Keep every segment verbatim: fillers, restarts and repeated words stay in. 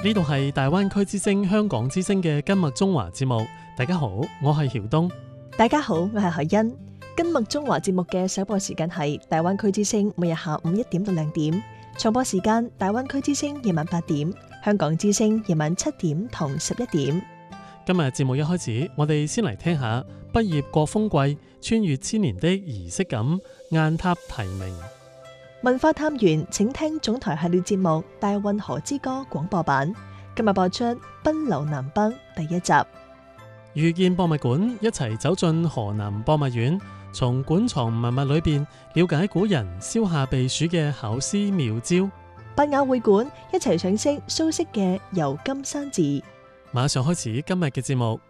呢度係大灣區之聲香港之聲嘅今麥中華節目。大家好，我係曉東。 大家好，我係海欣。今麥中華節目嘅首播時間係大灣區之聲，每日下午一點到兩點；重播時間大灣區之聲夜晚八點，香港之聲夜晚七點同十一點。 今日節目一開始，我哋先嚟聽下畢業國風季，穿越千年的儀式感，雁塔題鳴。 文化探源，請聽總台系列節目《大運河之歌》廣播版。今日播出《奔流南北》第一集。遇見博物館，一齊走進河南博物院，從館藏文物裏邊了解古人燒下避暑嘅巧思妙招。伯雅會館，一齊賞識蘇軾嘅《遊金山寺》。馬上開始今日嘅節目。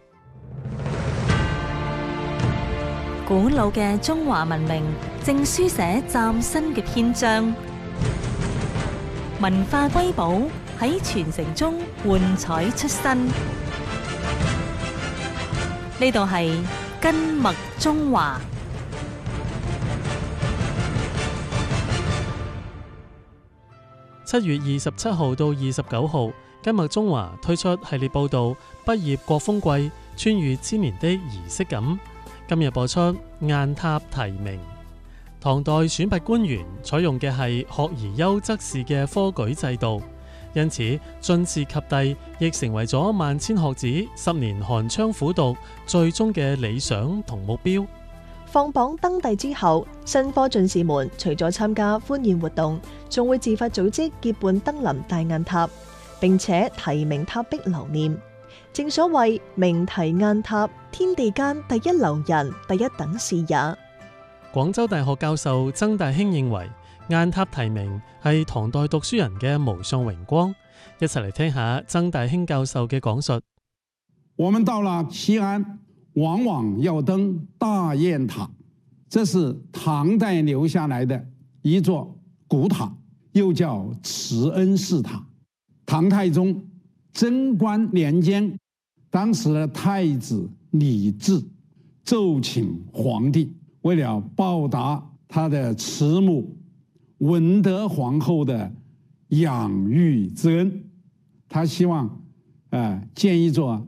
古老嘅中華文明正書寫嶄新嘅篇章，文化瑰寶喺傳承中喚彩出新。呢度係今麥中華。 七月二十七號到二十九號，今麥中華推出系列報道《畢業國風季，穿越千年的儀式感》。今日播出雁塔題鳴。唐代選拔官員採用嘅係學而優則仕嘅科舉制度，因此進士及第亦成為咗萬千學子十年寒窗苦讀最終嘅理想同目標。 放榜登第之後，新科進士們除咗參加歡宴活動，仲會自發組織結伴登臨大雁塔，並且題名塔壁留念。正所謂名題雁塔，天地間第一流人，第一等事也。 廣州大學教授曾大興認為，雁塔題鳴係唐代讀書人嘅無上榮光。一齊嚟聽下曾大興教授嘅講述。 我們到了西安，往往要登大雁塔，這是唐代留下來的一座古塔，又叫慈恩寺塔。唐太宗貞觀年間，當時的太子李治奏請皇帝，為了報答他的慈母文德皇后的養育之恩，他希望呃建一座